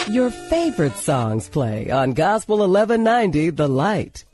Your favorite songs play on Gospel 1190 The Light.